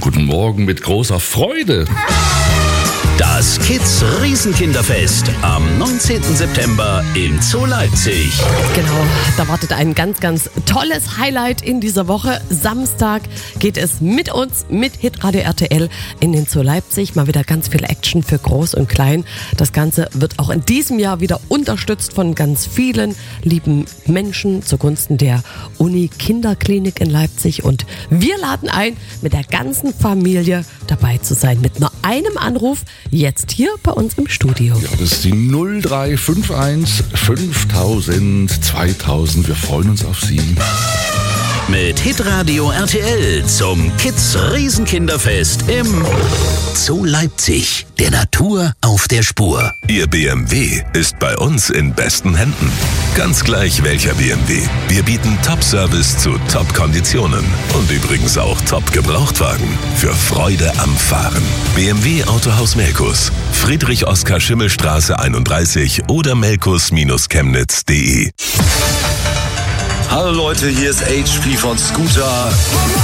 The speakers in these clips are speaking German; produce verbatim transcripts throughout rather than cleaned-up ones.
guten Morgen mit großer Freude. Das Kids Riesenkinderfest am neunzehnten September im Zoo Leipzig. Genau, da wartet ein ganz, ganz tolles Highlight in dieser Woche. Samstag geht es mit uns, mit Hitradio R T L in den Zoo Leipzig. Mal wieder ganz viel Action für Groß und Klein. Das Ganze wird auch in diesem Jahr wieder unterstützt von ganz vielen lieben Menschen zugunsten der Uni Kinderklinik in Leipzig. Und wir laden ein, mit der ganzen Familie dabei zu sein. Mit nur einem Anruf jetzt hier bei uns im Studio. Ja, das ist die null drei fünf eins fünftausend zweitausend. Wir freuen uns auf Sie. Mit Hitradio R T L zum Kids Riesenkinderfest im Zoo Leipzig. Der Natur auf der Spur. Ihr B M W ist bei uns in besten Händen. Ganz gleich welcher B M W. Wir bieten Top-Service zu Top-Konditionen. Und übrigens auch Top-Gebrauchtwagen. Für Freude am Fahren. B M W Autohaus Melkus. Friedrich-Oskar-Schimmel-Straße einunddreißig oder melkus Chemnitz punkt de. Hallo Leute, hier ist H P von Scooter.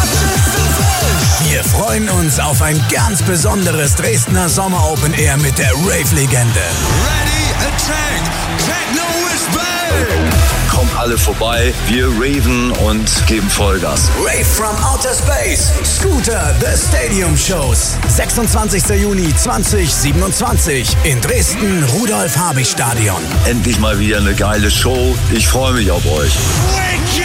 Wir freuen uns auf ein ganz besonderes Dresdner Sommer Open Air mit der Rave-Legende. Ready, attack, techno is back! Kommt alle vorbei, wir raven und geben Vollgas. Rave from Outer Space, Scooter, The Stadium Shows. sechsundzwanzigster Juni zweitausendsiebenundzwanzig in Dresden, Rudolf-Habich-Stadion. Endlich mal wieder eine geile Show. Ich freue mich auf euch. Wake